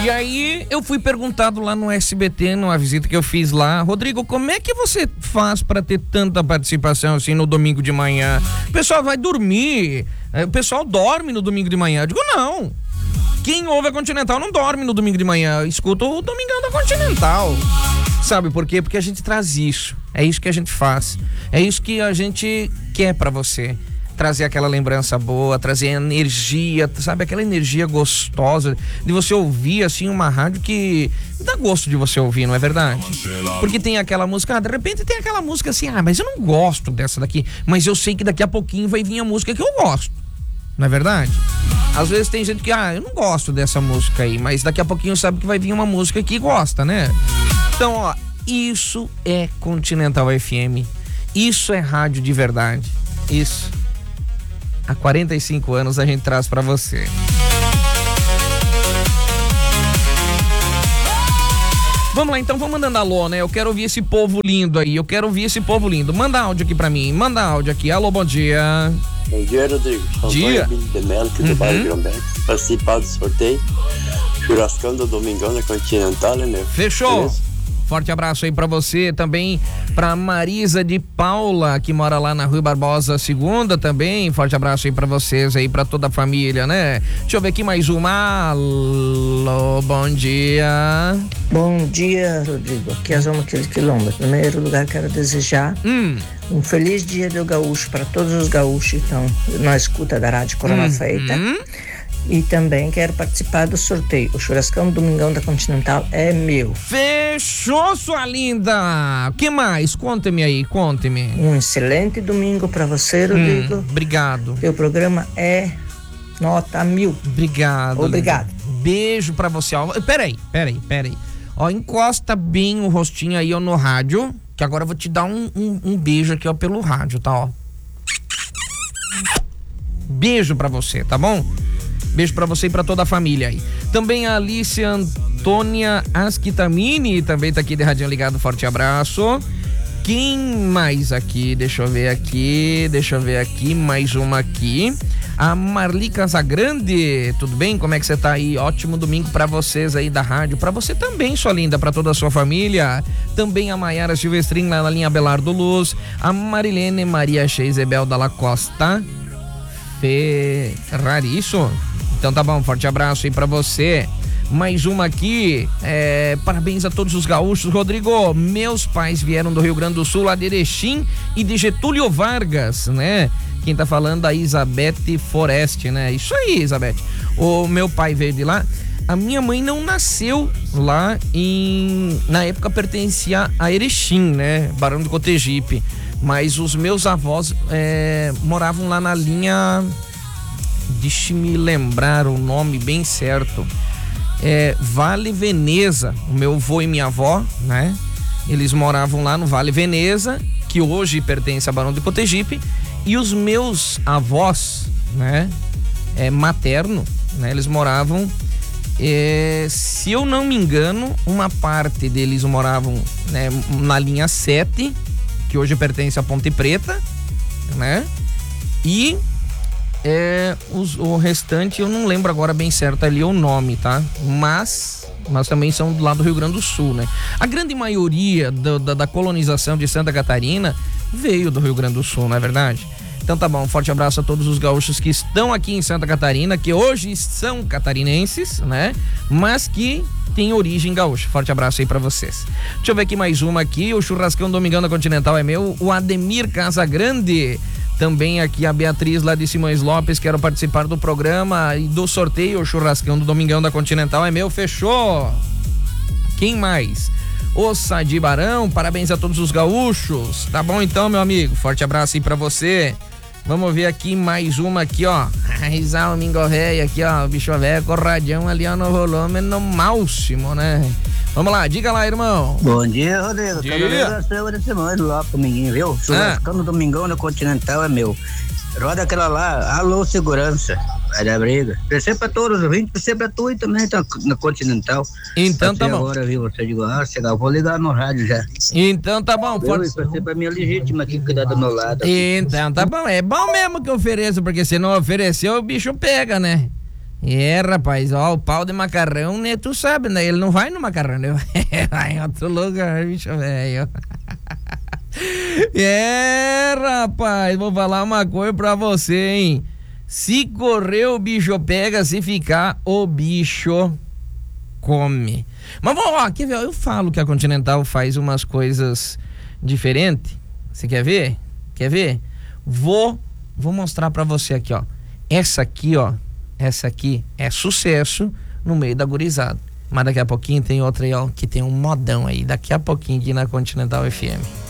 E aí eu fui perguntado lá no SBT, numa visita que eu fiz lá, Rodrigo, como é que você faz para ter tanta participação assim no domingo de manhã? O pessoal vai dormir, o pessoal dorme no domingo de manhã. Eu digo, não. Quem ouve a Continental não dorme no domingo de manhã, escuta o Domingão da Continental. Sabe por quê? Porque a gente traz isso, é isso que a gente faz, é isso que a gente quer pra você. Trazer aquela lembrança boa, trazer energia, sabe? Aquela energia gostosa de você ouvir, assim, uma rádio que dá gosto de você ouvir, não é verdade? Porque tem aquela música, de repente tem aquela música assim, mas eu não gosto dessa daqui, mas eu sei que daqui a pouquinho vai vir a música que eu gosto, não é verdade? Às vezes tem gente que, eu não gosto dessa música aí, mas daqui a pouquinho sabe que vai vir uma música que gosta, né? Então, ó, isso é Continental FM, isso é rádio de verdade, isso. Há 45 anos a gente traz pra você. Vamos lá, então, vamos mandando alô, né? Eu quero ouvir esse povo lindo aí, Manda áudio aqui pra mim, Alô, bom dia. Bom dia, Rodrigo. Dia. De Melo, aqui do bairro Grão-Beck. Participar do sorteio. Churrascão do Domingão da Continental, né? Fechou. Beleza? Forte abraço aí pra você, também pra Marisa de Paula, que mora lá na Rui Barbosa II também. Forte abraço aí pra vocês aí, pra toda a família, né? Deixa eu ver aqui mais uma. Alô, bom dia. Bom dia, Rodrigo. Aqui é a Zona Aquele Quilombo. Em primeiro lugar, quero desejar um feliz dia do gaúcho para todos os gaúchos que estão na escuta da Rádio Corona Feita. E também quero participar do sorteio. O churrascão do Domingão da Continental é meu. Fechou, sua linda! O que mais? Conte-me aí. Um excelente domingo para você, Rodrigo. Obrigado. Teu programa é nota 1000. Obrigado. Obrigado. Linda. Beijo pra você. Ó, peraí. Ó, encosta bem o rostinho aí ó, no rádio, que agora eu vou te dar um beijo aqui ó, pelo rádio, tá? Ó. Beijo pra você, tá bom? Beijo pra você e pra toda a família aí. Também a Alice Antônia Asquitamini também tá aqui de radinho ligado, forte abraço. Quem mais aqui? Deixa eu ver aqui, mais uma aqui. A Marli Casagrande, tudo bem? Como é que você tá aí? Ótimo domingo pra vocês aí da rádio, pra você também, sua linda, pra toda a sua família. Também a Maiara Silvestrin lá na linha Abelardo Luz. A Marilene Maria Cheisebel Dalla Costa Ferrari, isso? Então tá bom, forte abraço aí pra você. Mais uma aqui, parabéns a todos os gaúchos. Rodrigo, meus pais vieram do Rio Grande do Sul, lá de Erechim e de Getúlio Vargas, né? Quem tá falando a Isabete Foreste, né? Isso aí, Isabete. O meu pai veio de lá. A minha mãe não nasceu lá na época pertencia a Erechim, né? Barão de Cotegipe. Mas os meus avós moravam lá na linha... Deixe-me lembrar o nome bem certo. Vale Veneza. O meu avô e minha avó, né? Eles moravam lá no Vale Veneza, que hoje pertence a Barão de Cotegipe. E os meus avós, né? Materno, né? Eles moravam, se eu não me engano, uma parte deles moravam, né, na linha 7, que hoje pertence a Ponte Preta, né? E o restante eu não lembro agora bem certo ali o nome, tá? Mas também são do lado do Rio Grande do Sul, né? A grande maioria da colonização de Santa Catarina veio do Rio Grande do Sul, não é verdade? Então tá bom, um forte abraço a todos os gaúchos que estão aqui em Santa Catarina, que hoje são catarinenses, né? Mas que tem origem gaúcha. Forte abraço aí pra vocês. Deixa eu ver aqui mais uma aqui. O churrascão Domingão da Continental é meu. O Ademir Casagrande. Também aqui a Beatriz lá de Simões Lopes, quero participar do programa e do sorteio. O churrascão do Domingão da Continental é meu, fechou. Quem mais? O Sadi Barão, parabéns a todos os gaúchos. Tá bom então, meu amigo, forte abraço aí pra você. Vamos ver aqui mais uma aqui, ó. Risal Mingorréia aqui, ó, o bicho velho corradão ali, ó, no volume no máximo, né? Vamos lá, diga lá, irmão. Bom dia, Rodrigo. Dia. Cada vez semana lá pro Minguinho, viu? Churrascão do Domingão da Continental é meu. Roda aquela lá, alô segurança, vai dar briga. Perceba pra todos os 20, perceba pra tu e também tá na Continental. Então tá bom. Agora, viu, você digo, chegar, vou ligar no rádio já. Então tá bom. Perceba pra minha legítima aqui, cuidar do meu lado. Então tá bom, é bom mesmo que eu ofereço, porque se não oferecer o bicho pega, né? Rapaz, ó, o pau de macarrão, né? Tu sabe, né? Ele não vai no macarrão, né? Vai em outro lugar, bicho velho. Rapaz, vou falar uma coisa pra você, hein? Se correr, o bicho pega, se ficar, o bicho come. Mas, ó, quer ver? Eu falo que a Continental faz umas coisas diferentes. Você quer ver? Quer ver? Vou mostrar pra você aqui, ó. Essa aqui é sucesso no meio da gurizada. Mas daqui a pouquinho tem outra aí, ó, que tem um modão aí. Daqui a pouquinho aqui na Continental FM.